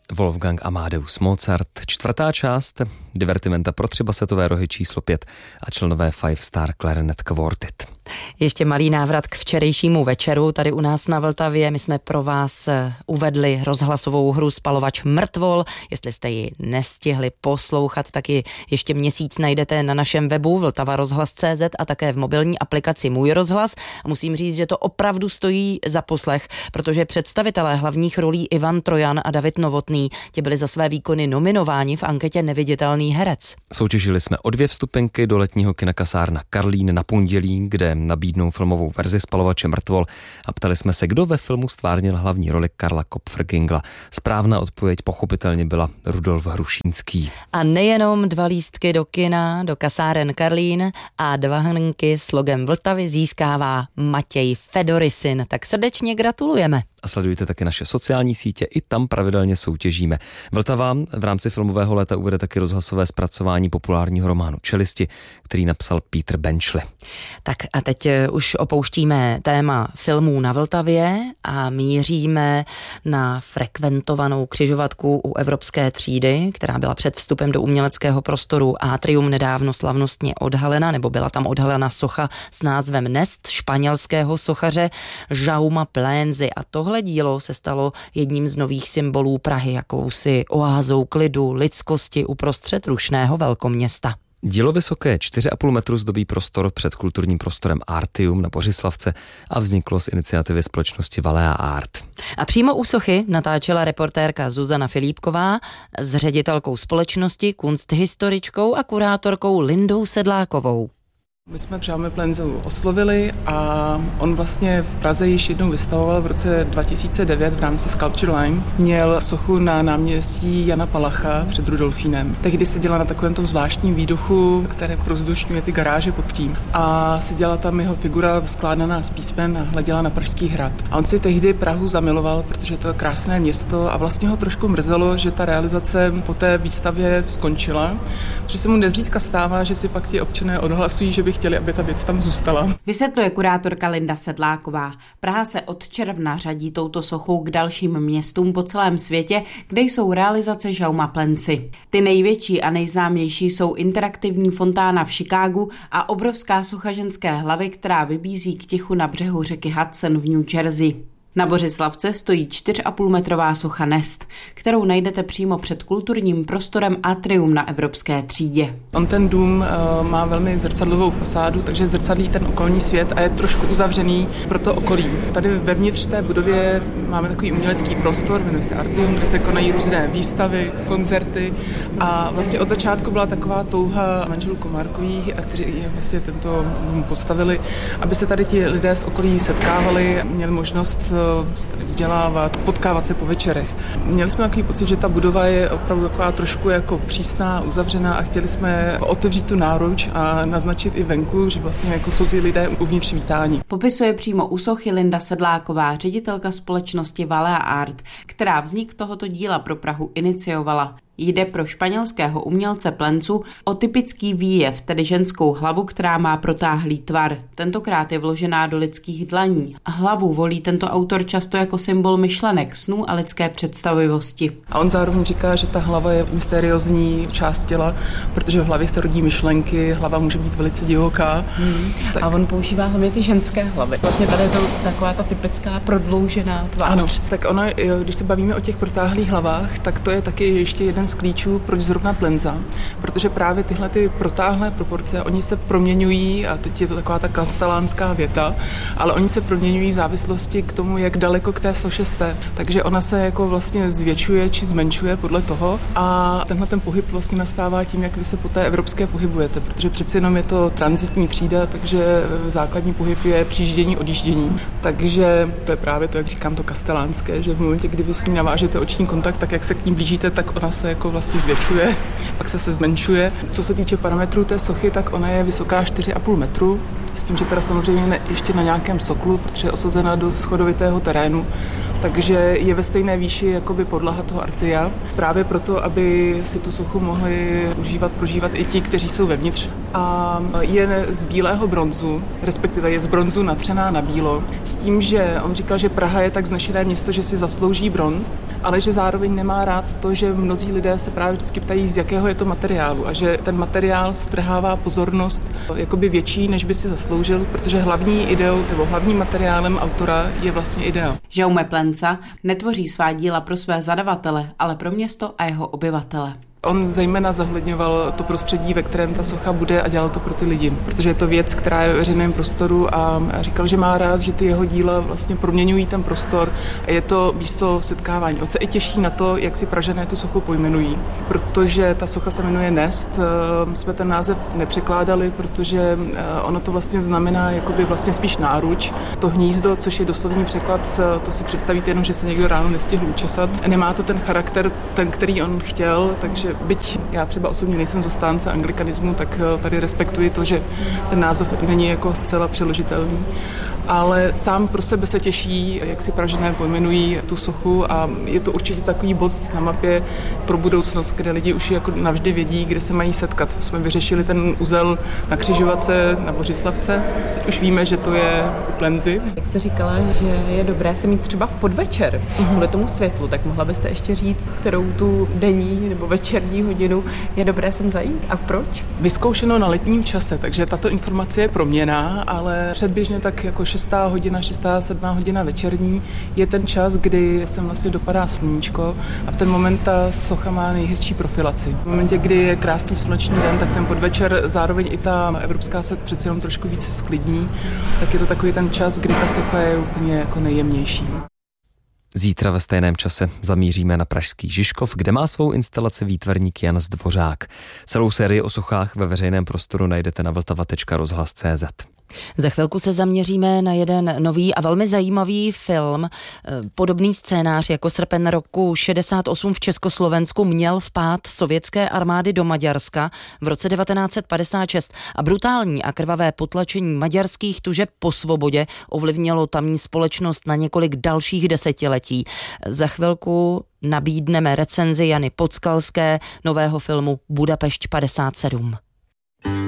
Wolfgang Amadeus Mozart, 4. část divertimenta pro 3 basetové rohy číslo 5 a členové Five Star Clarinet Quartet. Ještě malý návrat k včerejšímu večeru tady u nás na Vltavě. My jsme pro vás uvedli rozhlasovou hru Spalovač mrtvol. Jestli jste ji nestihli poslouchat, tak ji ještě měsíc najdete na našem webu vltavarozhlas.cz a také v mobilní aplikaci Můj rozhlas. A musím říct, že to opravdu stojí za poslech, protože představitelé hlavních rolí Ivan Trojan a David Novotný ti byli za své výkony nominováni v anketě Neviditelný herec. Soutěžili jsme o 2 vstupenky do letního kina Kasárna Karlín na pondělí, kde nabídnou filmovou verzi Spalovače mrtvol a ptali jsme se, kdo ve filmu stvárnil hlavní roli Karla Kopfrgingla. Správná odpověď pochopitelně byla Rudolf Hrušínský. A nejenom 2 lístky do kina, do Kasáren Karlín a 2 hrnky s logem Vltavy získává Matěj Fedorisin. Tak srdečně gratulujeme. A sledujte taky naše sociální sítě, i tam pravidelně soutěžíme. Vltava v rámci filmového léta uvede taky rozhlasové zpracování populárního románu Čelisti, který napsal Petr Benchley. Tak a teď už opouštíme téma filmů na Vltavě a míříme na frekventovanou křižovatku u Evropské třídy, která byla před vstupem do uměleckého prostoru Atrium nedávno slavnostně odhalena, nebo byla tam odhalena socha s názvem Nest španělského sochaře Jauma Plenzy. A tohle dílo se stalo jedním z nových symbolů Prahy, jakousi oázou klidu, lidskosti uprostřed rušného velkoměsta. Dílo vysoké 4,5 metru zdobí prostor před kulturním prostorem Artium na Bořislavce a vzniklo z iniciativy společnosti Valea Art. A přímo u sochy natáčela reportérka Zuzana Filipková s ředitelkou společnosti, kunsthistoričkou a kurátorkou Lindou Sedlákovou. My jsme Jaume Plenzu oslovili a on vlastně v Praze již jednou vystavoval v roce 2009 v rámci Sculpture Line. Měl sochu na náměstí Jana Palacha před Rudolfínem. Tehdy seděla na takovém tom zvláštním výduchu, které prozdušňuje ty garáže pod tím. A seděla tam jeho figura skládaná z písmen a hleděla na Pražský hrad. A on si tehdy Prahu zamiloval, protože to je krásné město a vlastně ho trošku mrzelo, že ta realizace po té výstavě skončila. Že se mu nezřídka stává, že si pak ti občané odhlasují, že by chtěli, aby ta věc tam zůstala. Vysvětluje kurátorka Linda Sedláková. Praha se od června řadí touto sochou k dalším městům po celém světě, kde jsou realizace Jauma Plenzy. Ty největší a nejznámější jsou interaktivní fontána v Chicagu a obrovská socha ženské hlavy, která vybízí k tichu na břehu řeky Hudson v New Jersey. Na Bořislavce stojí 4,5 metrová socha Nest, kterou najdete přímo před kulturním prostorem Atrium na Evropské třídě. On ten dům má velmi zrcadlovou fasádu, takže zrcadlí ten okolní svět a je trošku uzavřený pro to okolí. Tady vevnitř té budově máme takový umělecký prostor, jmenuje se Artium, kde se konají různé výstavy, koncerty a vlastně od začátku byla taková touha manželů Komárkových, kteří vlastně tento dům postavili, aby se tady ti lidé z okolí setkávali, měli možnost se tady vzdělávat, potkávat se po večerech. Měli jsme takový pocit, že ta budova je opravdu taková trošku jako přísná, uzavřená a chtěli jsme otevřít tu náruč a naznačit i venku, že vlastně jako jsou ty lidé uvnitř vítáni. Popisuje přímo u sochy Linda Sedláková, ředitelka společnosti Valea Art, která vznik tohoto díla pro Prahu iniciovala. Jde pro španělského umělce Plenzu o typický výjev, tedy ženskou hlavu, která má protáhlý tvar. Tentokrát je vložená do lidských dlaní. Hlavu volí tento autor často jako symbol myšlenek, snů a lidské představivosti. A on zároveň říká, že ta hlava je mysteriózní část těla, protože v hlavě se rodí myšlenky, hlava může být velice divoká. A on používá hlavně ty ženské hlavy. Vlastně tady je to taková ta typická prodloužená tvář. Ano, tak ono, když se bavíme o těch protáhlých hlavách, tak to je taky ještě jeden z klíčů, proč zrovna Plenza, protože právě tyhle ty protáhlé proporce, oni se proměňují, a teď je to taková ta kastelánská věta, ale oni se proměňují v závislosti k tomu, jak daleko k té soše jste. Takže ona se jako vlastně zvětšuje či zmenšuje podle toho a tenhle ten pohyb vlastně nastává tím, jak vy se po té evropské pohybujete, protože přeci jenom je to tranzitní třída, takže základní pohyb je přijíždění, odjíždění. Takže to je právě to, jak říkám, to kastelánské, že v momentě, kdy vy s ní navážete oční kontakt, tak jak se k ní blížíte, tak ona se jako vlastně zvětšuje, pak se zmenšuje. Co se týče parametrů té sochy, tak ona je vysoká 4,5 metru, s tím, že teda samozřejmě ještě na nějakém soklu, protože je osazena do schodovitého terénu, takže je ve stejné výši jakoby podlaha toho Artia. Právě proto, aby si tu sochu mohli prožívat i ti, kteří jsou vevnitř a je z bílého bronzu, respektive je z bronzu natřená na bílo, s tím, že on říkal, že Praha je tak vznešené město, že si zaslouží bronz, ale že zároveň nemá rád to, že mnozí lidé se právě vždycky ptají, z jakého je to materiálu a že ten materiál strhává pozornost jakoby větší, než by si zasloužil, protože hlavní ideou nebo hlavním materiálem autora je vlastně idea. Jaume Plensa netvoří svá díla pro své zadavatele, ale pro město a jeho obyvatele. On zejména zohledňoval to prostředí, ve kterém ta socha bude a dělal to pro ty lidi, protože je to věc, která je ve veřejném prostoru a říkal, že má rád, že ty jeho díla vlastně proměňují ten prostor a je to místo setkávání. On se i těší na to, jak si Pražané tu sochu pojmenují, protože ta socha se jmenuje Nest. Jsme ten název nepřekládali, protože ono to vlastně znamená jakoby vlastně spíš náruč. To hnízdo, což je doslovný překlad, to si představíte jenom, že se někdo ráno nestihl učesat. Nemá to ten charakter, ten, který on chtěl, takže byť já třeba osobně nejsem zastánce anglikanismu, tak tady respektuji to, že ten název není jako zcela přeložitelný. Ale sám pro sebe se těší, jak si Pražané pojmenují tu sochu a je to určitě takový bod na mapě pro budoucnost, kde lidi už jako navždy vědí, kde se mají setkat. Jsme vyřešili ten uzel na Křižovatce, na Bořislavce. Teď už víme, že to je u Plenzy. Jak jste říkala, že je dobré se mít třeba v podvečer kvůli tomu světlu, tak mohla byste ještě říct, kterou tu denní nebo večerní hodinu je dobré sem zajít a proč? Vyzkoušeno na letním čase, takže tato informace je proměnná, ale předběžně tak jako 6. hodina, 7. hodina večerní je ten čas, kdy sem vlastně dopadá sluníčko a v ten moment ta socha má nejhezčí profilaci. V momentě, kdy je krásný sluneční den, tak ten podvečer zároveň i ta evropská se přeci jenom trošku víc sklidní, tak je to takový ten čas, kdy ta socha je úplně jako nejjemnější. Zítra ve stejném čase zamíříme na pražský Žižkov, kde má svou instalaci výtvarník Jan Zdvořák. Celou sérii o sochách ve veřejném prostoru najdete na vltava.rozhlas.cz. Za chvilku se zaměříme na jeden nový a velmi zajímavý film. Podobný scénář jako Srpen roku 68 v Československu měl vpád sovětské armády do Maďarska v roce 1956 a brutální a krvavé potlačení maďarských tužeb po svobodě ovlivnilo tamní společnost na několik dalších desetiletí. Za chvilku nabídneme recenzi Jany Podskalské nového filmu Budapešť 57.